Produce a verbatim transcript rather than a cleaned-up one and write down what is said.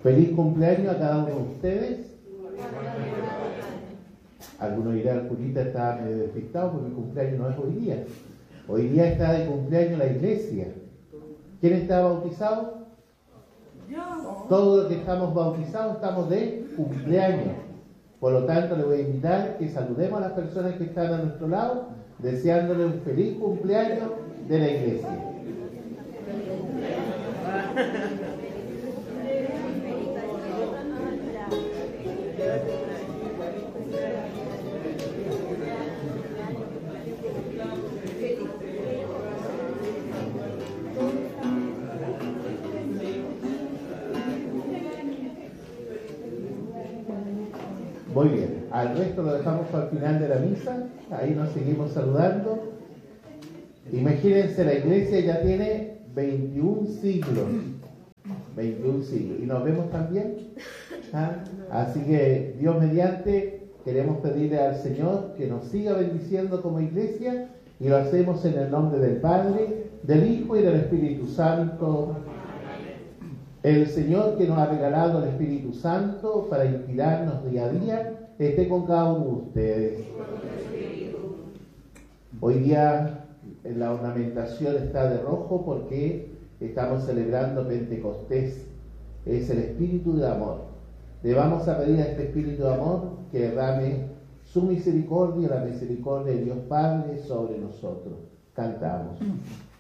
Feliz cumpleaños a cada uno de ustedes. Algunos dirán, Julita está medio despistado porque el cumpleaños no es hoy día. Hoy día está de cumpleaños la iglesia. ¿Quién está bautizado? Todos los que estamos bautizados estamos de cumpleaños. Por lo tanto, le voy a invitar que saludemos a las personas que están a nuestro lado, deseándole un feliz cumpleaños de la iglesia. Muy bien, al resto lo dejamos para el final de la misa, ahí nos seguimos saludando. Imagínense, la iglesia ya tiene veintiún siglos, veintiún siglos, y nos vemos también. ¿Ah? Así que Dios mediante, queremos pedirle al Señor que nos siga bendiciendo como iglesia, y lo hacemos en el nombre del Padre, del Hijo y del Espíritu Santo. El Señor que nos ha regalado el Espíritu Santo para inspirarnos día a día, esté con cada uno de ustedes. Hoy día la ornamentación está de rojo porque estamos celebrando Pentecostés. Es el Espíritu de amor. Le vamos a pedir a este Espíritu de amor que derrame su misericordia, la misericordia de Dios Padre sobre nosotros. Cantamos.